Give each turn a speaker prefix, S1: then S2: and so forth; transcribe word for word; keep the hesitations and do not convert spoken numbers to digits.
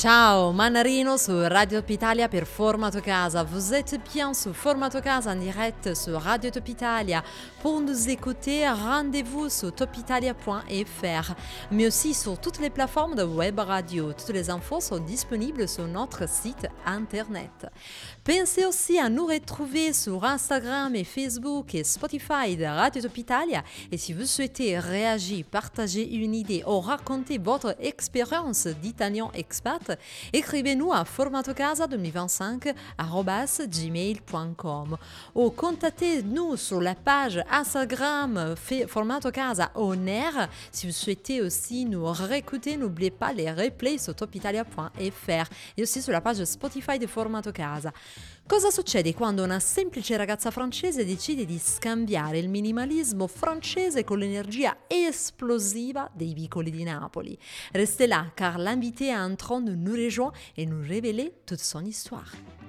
S1: Ciao, Manarino sur Radio Top Italia per Formato Casa. Vous êtes bien sur Formato Casa en direct sur Radio Top Italia. Pour nous écouter, rendez-vous sur top italia point f r, mais aussi sur toutes les plateformes de web radio. Toutes les infos sont disponibles sur notre site internet. Pensez aussi à nous retrouver sur Instagram et Facebook et Spotify de Radio Top Italia. Et si vous souhaitez réagir, partager une idée ou raconter votre expérience d'italien expat, écrivez-nous à formatocasa deux mille vingt-cinq arobase gmail point com ou contactez-nous sur la page Instagram Formato Casa On Air. Si vous souhaitez aussi nous réécouter, n'oubliez pas les replays sur top italia point f r et aussi sur la page Spotify di Formato Casa. Cosa succede quando una semplice ragazza francese decide di scambiare il minimalismo francese con l'energia esplosiva dei vicoli di Napoli? Restez là car l'invité est en train de nous rejoindre et nous révéler toute son histoire.